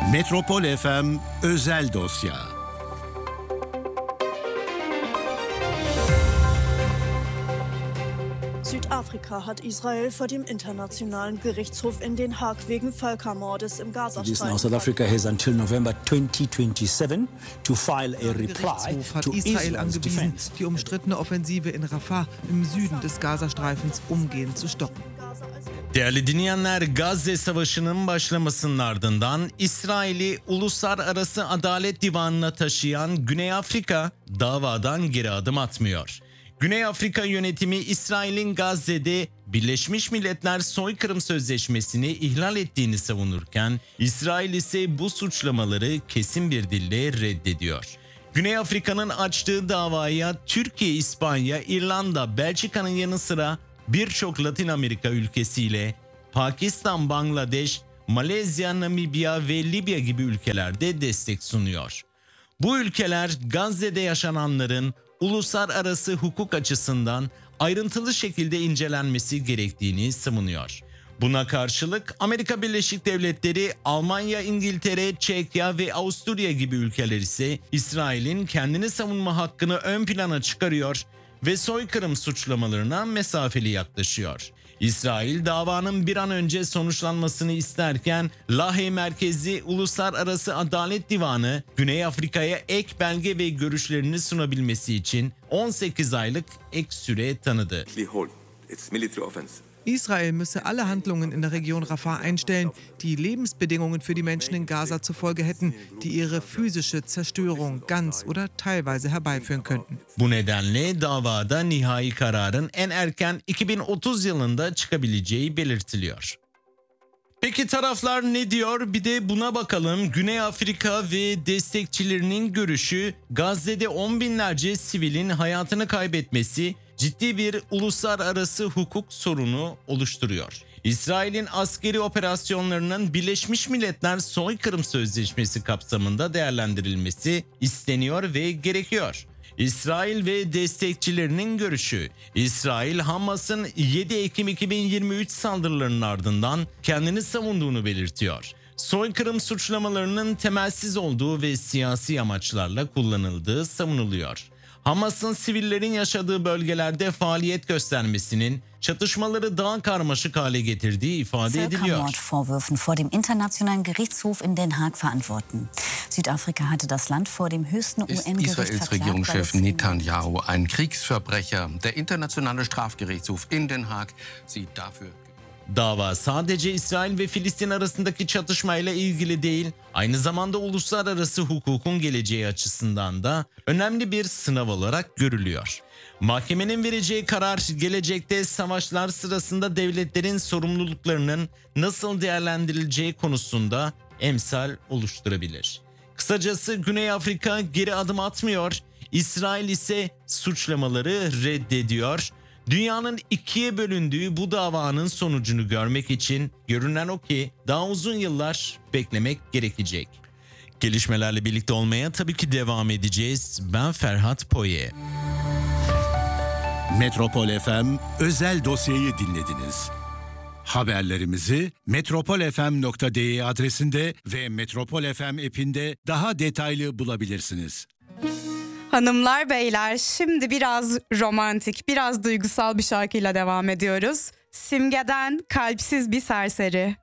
Metropol FM Özel Dosya. Südafrika hat Israel vor dem Internationalen Gerichtshof in Den Haag wegen Völkermordes im Gazastreifen. South Africa has until November 2027 to file a reply hat to Israel Israel's angewiesen, defense. die umstrittene Offensive in Rafah im Süden des Gazastreifens umgehend zu stoppen. Değerli dinleyenler, Gazze Savaşı'nın başlamasının ardından İsrail'i Uluslararası Adalet Divanı'na taşıyan Güney Afrika davadan geri adım atmıyor. Güney Afrika yönetimi İsrail'in Gazze'de Birleşmiş Milletler Soykırım Sözleşmesi'ni ihlal ettiğini savunurken İsrail ise bu suçlamaları kesin bir dille reddediyor. Güney Afrika'nın açtığı davaya Türkiye, İspanya, İrlanda, Belçika'nın yanı sıra birçok Latin Amerika ülkesiyle Pakistan, Bangladeş, Malezya, Namibya ve Libya gibi ülkelerde destek sunuyor. Bu ülkeler Gazze'de yaşananların uluslararası hukuk açısından ayrıntılı şekilde incelenmesi gerektiğini savunuyor. Buna karşılık Amerika Birleşik Devletleri, Almanya, İngiltere, Çekya ve Avusturya gibi ülkeler ise İsrail'in kendini savunma hakkını ön plana çıkarıyor ve soykırım suçlamalarına mesafeli yaklaşıyor. İsrail davanın bir an önce sonuçlanmasını isterken Lahey merkezli Uluslararası Adalet Divanı Güney Afrika'ya ek belge ve görüşlerini sunabilmesi için 18 aylık ek süre tanıdı. Israel müsse alle Handlungen in der Region Rafah einstellen, die Lebensbedingungen für die Menschen in Gaza zur Folge hätten, die ihre physische Zerstörung ganz oder teilweise herbeiführen könnten. Bu nedenle davada nihai kararın en erken 2030 yılında çıkabileceği belirtiliyor. Peki taraflar ne diyor? Bir de buna bakalım. Güney Afrika ve destekçilerinin görüşü, Gazze'de on binlerce sivilin hayatını kaybetmesi ciddi bir uluslararası hukuk sorunu oluşturuyor. İsrail'in askeri operasyonlarının Birleşmiş Milletler Soykırım Sözleşmesi kapsamında değerlendirilmesi isteniyor ve gerekiyor. İsrail ve destekçilerinin görüşü, İsrail Hamas'ın 7 Ekim 2023 saldırılarının ardından kendini savunduğunu belirtiyor. Soykırım suçlamalarının temelsiz olduğu ve siyasi amaçlarla kullanıldığı savunuluyor. Hamas'ın sivillerin yaşadığı bölgelerde faaliyet göstermesinin çatışmaları daha karmaşık hale getirdiği ifade ediliyor. Völkermordvorwürfen vor dem Internationalen Gerichtshof in Den Haag verantworten. Südafrika hatte das Land vor dem höchsten UN-Gericht Israels Regierungschef Netanyahu ein Kriegsverbrecher. Der Internationale Strafgerichtshof in Den Haag sieht dafür. Dava sadece İsrail ve Filistin arasındaki çatışmayla ilgili değil, aynı zamanda uluslararası hukukun geleceği açısından da önemli bir sınav olarak görülüyor. Mahkemenin vereceği karar gelecekte savaşlar sırasında devletlerin sorumluluklarının nasıl değerlendirileceği konusunda emsal oluşturabilir. Kısacası Güney Afrika geri adım atmıyor, İsrail ise suçlamaları reddediyor. Dünyanın ikiye bölündüğü bu davanın sonucunu görmek için görünen o ki daha uzun yıllar beklemek gerekecek. Gelişmelerle birlikte olmaya tabii ki devam edeceğiz. Ben Ferhat Poye. Metropol FM Özel Dosya'yı dinlediniz. Haberlerimizi metropolfm.de adresinde ve Metropol FM app'inde daha detaylı bulabilirsiniz. Hanımlar, beyler, şimdi biraz romantik, biraz duygusal bir şarkıyla devam ediyoruz. Simge'den Kalpsiz Bir Serseri.